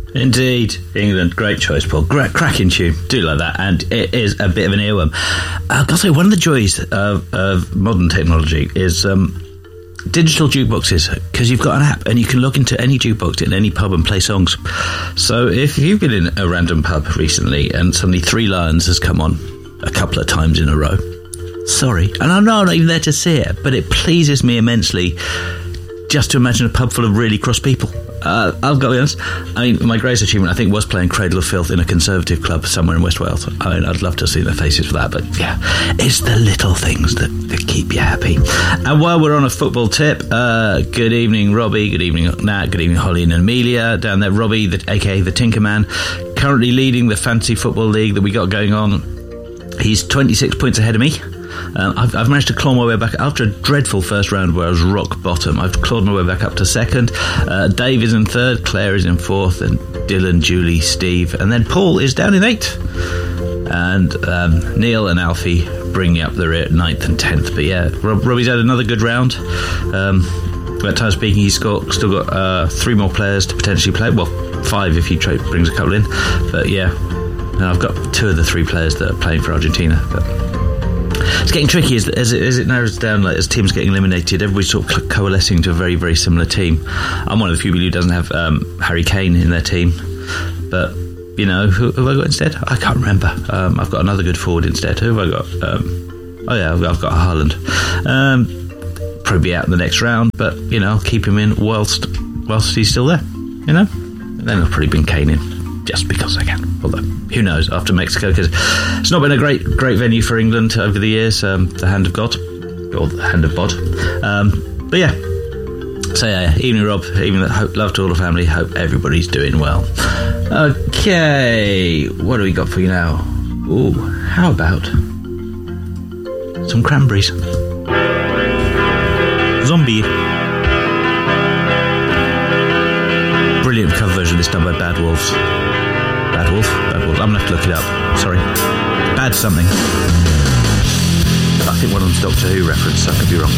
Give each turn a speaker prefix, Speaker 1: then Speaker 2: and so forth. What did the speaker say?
Speaker 1: Indeed, England, great choice, Paul. Cracking tune, do like that, and it is a bit of an earworm. I've got to say, one of the joys of modern technology is digital jukeboxes, because you've got an app and you can log into any jukebox in any pub and play songs. So if you've been in a random pub recently and suddenly Three Lions has come on a couple of times in a row, sorry, and I'm not even there to see it, but it pleases me immensely just to imagine a pub full of really cross people. I've got to be honest, I mean, my greatest achievement, I think, was playing Cradle of Filth in a Conservative club somewhere in West Wales. I mean, I'd love to see their faces for that, but yeah, it's the little things that keep you happy. And while we're on a football tip, good evening, Robbie, good evening, Nat, good evening, Holly and Amelia down there. Robbie, aka the Tinkerman, currently leading the Fantasy Football League that we got going on. He's 26 points ahead of me. I've managed to claw my way back after a dreadful first round where I was rock bottom. I've clawed my way back up to second. Dave is in third, Claire is in fourth, and Dylan, Julie, Steve, and then Paul is down in eighth. And Neil and Alfie bringing up the rear at 9th and 10th. But yeah, Robbie's had another good round. At time speaking, he's still got 3 more players to potentially play. Well, 5 if he brings a couple in. But yeah, and I've got 2 of the 3 players that are playing for Argentina. But it's getting tricky as it narrows down, like, as teams getting eliminated, everybody's sort of coalescing to a very, very similar team. I'm one of the few people who doesn't have Harry Kane in their team, but you know, who have I got instead? I can't remember. I've got another good forward instead. Who have I got? I've got Haaland. Probably be out in the next round, but you know, I'll keep him in whilst he's still there, you know. And then I'll probably bring Kane in just because I can, although who knows after Mexico, because it's not been a great venue for England over the years, the hand of God or the hand of bod, but yeah, so yeah, evening Rob, love to all the family, hope everybody's doing well. Okay, what do we got for you now? Ooh, how about some Cranberries? Zombie. Brilliant cover version, this done by Bad Wolves. Bad Wolf? Bad Wolf. I'm going to have to look it up. Sorry. Bad something. I think one of them's Doctor Who reference, so I could be wrong.